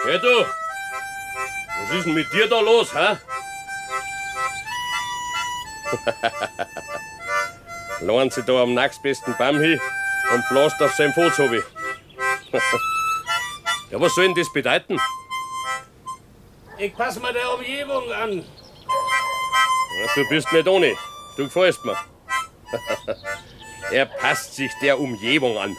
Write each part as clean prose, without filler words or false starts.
Hey du, was ist denn mit dir da los, hä? Lernen sie da am nächstbesten Baum hin und blast auf sein Fußhobby. Ja, was soll denn das bedeuten? Ich pass mir der Umgebung an. Ja, du bist nicht ohne. Du gefällst mir. Er passt sich der Umgebung an.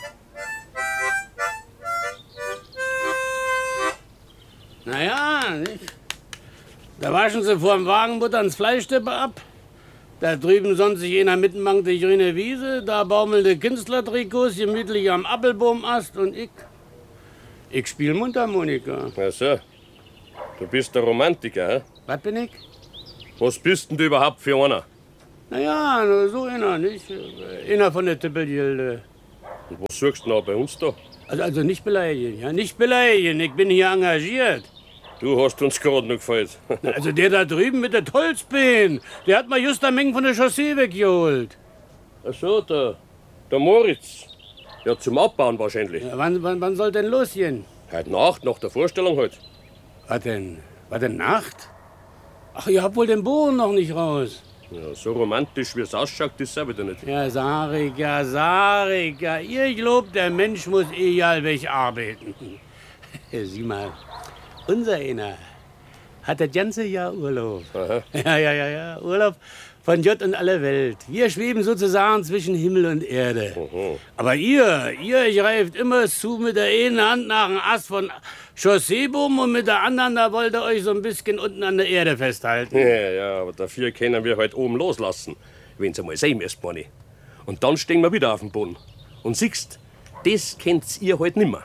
Naja, nicht? Da waschen sie vor dem Wagen, buttern das Fleischsteppe ab. Da drüben sonnt sich einer mittenmank die grüne Wiese. Da baumelnde Künstlertrikots gemütlich am Apfelbaumast. Und ich spiel Mundharmonika. Ach so. Du bist der Romantiker, hä? Was bin ich? Was bist denn du überhaupt für einer? Naja, nur so einer, nicht? Einer von der Tippelgilde. Und was suchst du noch bei uns da? Also nicht beleidigen, ja? Nicht beleidigen. Ich bin hier engagiert. Du hast uns gerade noch gefällt. Also der da drüben mit der Holzbein, der hat mal just eine Menge von der Chaussee weggeholt. Ach so, der Moritz. Ja, zum Abbauen wahrscheinlich. Ja, wann soll denn losgehen? Heute Nacht, nach der Vorstellung halt. Was denn? Nacht? Ach, ihr habt wohl den Boden noch nicht raus. Ja, so romantisch wie es ausschaut, ist es auch wieder nicht. Ja, Sarika. Ihr glaubt, der Mensch muss egal weg arbeiten. Sieh mal, unser einer hat das ganze Jahr Urlaub. Aha. Ja, Urlaub von J und aller Welt. Wir schweben sozusagen zwischen Himmel und Erde. Aha. Aber ihr greift immer zu mit der einen Hand nach dem Ast von Chausseebaum und mit der anderen, da wollt ihr euch so ein bisschen unten an der Erde festhalten. Ja, aber dafür können wir halt oben loslassen, wenn's einmal sein müsst, meine. Und dann stehen wir wieder auf dem Boden. Und siehst, das kennt ihr halt nimmer.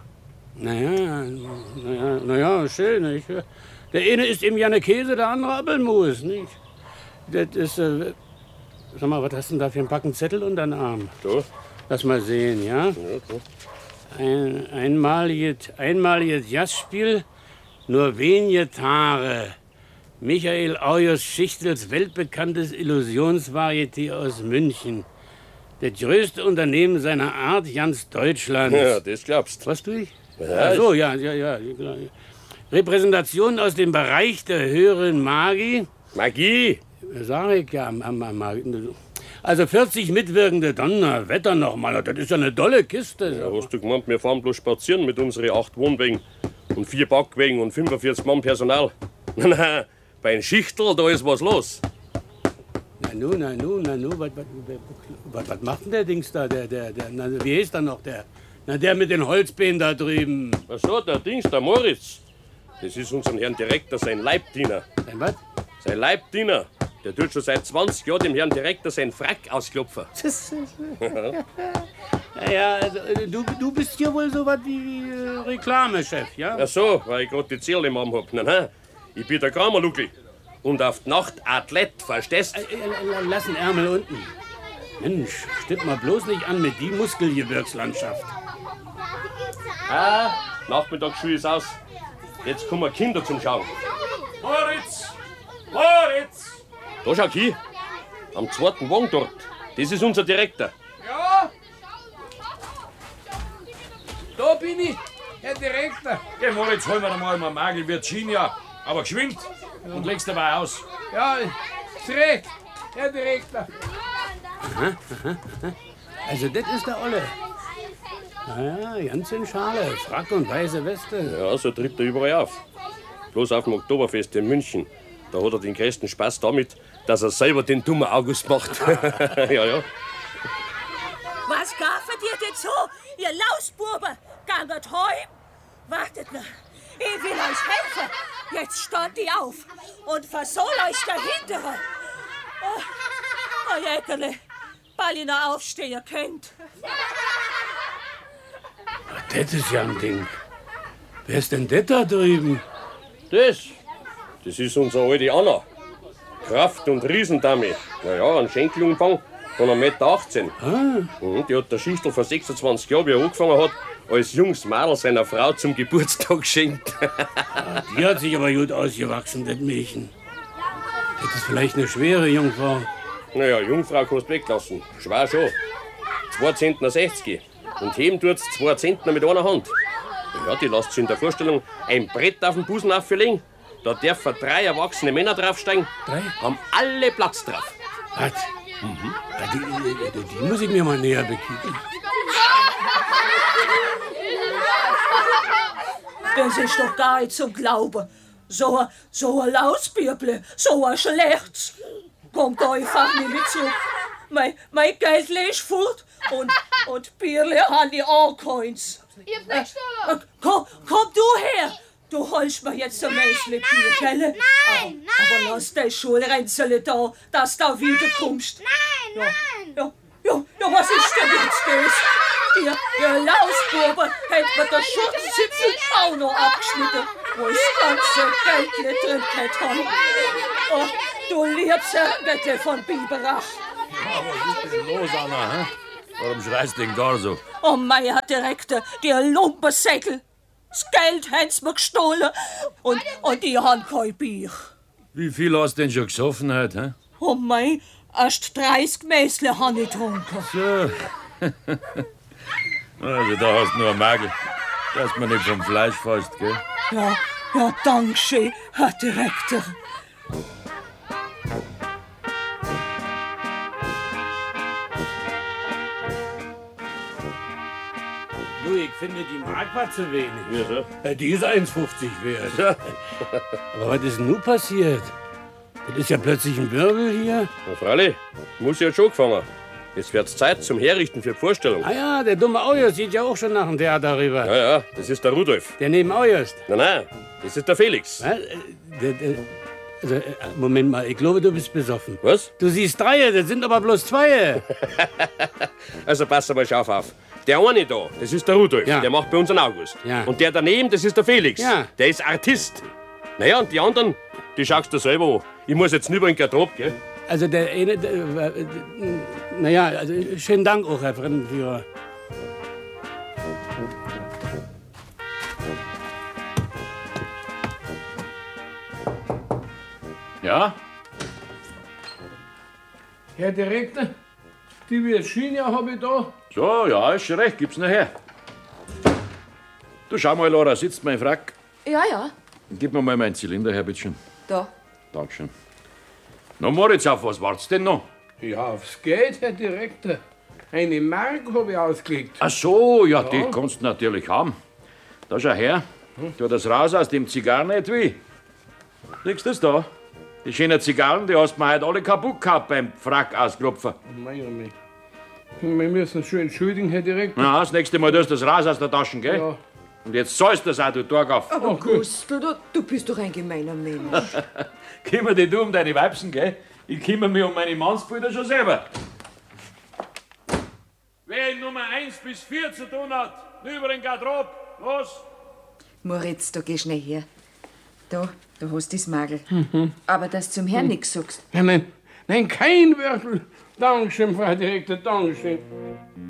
Naja, schön, nicht? Der eine isst eben gerne Käse, der andere Apfelmus, nicht? Das ist, sag mal, was hast du denn da für einen Packen Zettel unter den Arm? Da? Lass mal sehen, ja? Ja, da. Ein einmaliges Jazzspiel, nur wenige Tage. Michael Aujos Schichtels weltbekanntes Illusionsvarieté aus München. Das größte Unternehmen seiner Art ganz Deutschlands. Ja, das glaubst. Was tue ich? Ja, Ach so, ja. Klar. Repräsentationen aus dem Bereich der höheren Magie. Magie! Sag ich ja, also 40 mitwirkende Donnerwetter noch mal. Das ist ja eine dolle Kiste. Ja, hast du gemeint, wir fahren bloß spazieren mit unseren 8 Wohnwegen und 4 Backwagen und 45 Mann Personal? Nein, bei einem Schichtel, da ist was los. Na nu, was macht denn der Dings da? Wie heißt der noch, der? Na, der mit den Holzbeinen da drüben. Ach so, der Moritz. Das ist unser Herrn Direktor, sein Leibdiener. Sein was? Sein Leibdiener. Der tut schon seit 20 Jahren dem Herrn Direktor seinen Frack ausklopfen. Ja, also, du bist hier wohl so was wie Reklamechef, ja? Ach so, weil ich gerade die Zierl im Arm hab. Nein, ich bin der Kramerlugli. Und auf die Nacht Athlet, verstehst? Lass den Ärmel unten. Mensch, stimmt mal bloß nicht an mit die Muskelgebirgslandschaft. Nachmittagsschule ist aus. Jetzt kommen Kinder zum Schauen. Moritz! Da schau hin. Am zweiten Wagen dort. Das ist unser Direktor. Ja? Da bin ich, Herr Direktor. Geh, Moritz, hol mir mal mal Magel Virginia. Aber geschwind und leg's dabei aus. Ja, ist recht, Herr Direktor. Aha. Also, das ist der Olle. Ja, ganz in Schale. Frack und weiße Weste. Ja, so tritt er überall auf. Bloß auf dem Oktoberfest in München. Da hat er den größten Spaß damit, dass er selber den dummen August macht. Ja. Was gaffert ihr denn so, ihr Lausbuben? Ganget heim? Wartet noch, ich will euch helfen. Jetzt stand ich auf und versohl euch dahinter. Oh Jäckerle, weil ihr noch aufstehen könnt. Das ist ja ein Ding. Wer ist denn das da drüben? Das ist unsere alte Anna. Kraft- und Riesendame. Naja, ein Schenkelumfang von 1,18 Meter. Die hat der Schichtel vor 26 Jahren, wie er angefangen hat, als junges Mädel seiner Frau zum Geburtstag geschenkt. Die hat sich aber gut ausgewachsen, das Mädchen. Das ist vielleicht eine schwere Jungfrau. Naja, Jungfrau kannst du weglassen. Schwer schon. 2 Zentner 60. Und heben tut's 2 Zentner mit einer Hand. Ja, die lässt sich in der Vorstellung ein Brett auf den Busen auflegen. Da dürfen 3 erwachsene Männer draufsteigen. 3? Haben alle Platz drauf. Was? Ja, die muss ich mir mal näher bekicken. Das ist doch gar nicht zum Glauben. So ein Lausbirble, so ein Schlechts. Kommt einfach nicht mit zurück. Mein Geld ist fort und Bierle habe ich auch keins. Ihr Pflichtstoller! Komm du her! Du holst mir jetzt ein Mäßle Bier, gell? Nein! Aber lass dein Schulränzele da, dass du wiederkommst. Nein! Ja, was ist denn jetzt das? Ihr Lausbuben hat mir den Schurzzipfel auch noch abgeschnitten, wo ich das ganze Geld drin gehabt habe. Oh, du liebes Herrgötte von Biberach. Was ist denn los, Anna? Hä? Warum schreist du denn gar so? Oh, mein Herr Direktor, der Lumpensäckel. Das Geld haben sie mir gestohlen und die haben kein Bier. Wie viel hast du denn schon gesoffen heute? Hä? Oh mein, erst 30 Mäßle habe ich getrunken. So. Also da hast du nur einen Magel, dass man nicht vom Fleisch fasst, gell? Ja, danke schön, Herr Direktor. Du, ich finde, die Mark war zu wenig. Wieso? Die ist 1,50 wert. Aber was ist denn nun passiert? Das ist ja plötzlich ein Wirbel hier. Na, freilich, muss ja schon gefangen. Jetzt wird's Zeit zum Herrichten für die Vorstellung. Ah ja, der dumme Aujas sieht ja auch schon nach dem Theater rüber. Ja, das ist der Rudolf. Der neben Aujas. Nein, das ist der Felix. Was? Moment mal, ich glaube, du bist besoffen. Was? Du siehst 3, das sind aber bloß 2. Also pass mal scharf auf. Der eine da, das ist der Rudolf, Ja. der macht bei uns einen August. Ja. Und der daneben, das ist der Felix. Ja. Der ist Artist. Naja, und die anderen, die schaust du selber an. Ich muss jetzt nicht über den Garderob, gell? Also der eine, naja, also schönen Dank auch, Herr Fremdenführer. Ja? Herr Direktor, die Virginia habe ich da. So, ja, ist schon recht, gib's nachher. Du, schau mal, Laura, sitzt mein Frack. Ja. Gib mir mal meinen Zylinder her, bitteschön. Da. Dankeschön. Na, Moritz, auf was wart's denn noch? Ja, aufs Geld, Herr Direktor. Eine Mark habe ich ausgelegt. Ach so, ja, die kannst du natürlich haben. Da schau her, tu das raus aus dem Zigarrenetui. Siehst du das da? Die schönen Zigarren, die hast du mir heute alle kaputt gehabt beim Frack ausklopfen. Mein. Wir müssen schon entschuldigen, Herr Direktor. Na, das nächste Mal tust du das raus aus der Tasche, gell? Ja. Und jetzt zahlst du das auch, du Torgauf. Aber Gustl, du bist doch ein gemeiner Mensch. Kümmer dich du um deine Weibsen, gell? Ich kümmere mich um meine Mannsbilder schon selber. Wer in Nummer 1 bis 4 zu tun hat, über den Garderob, los! Moritz, da geh schnell her. Da hast du das Magel. Aber dass du zum Herrn nichts sagst. Nein, kein Wörtel. Dankeschön, Frau Direktor, Dankeschön.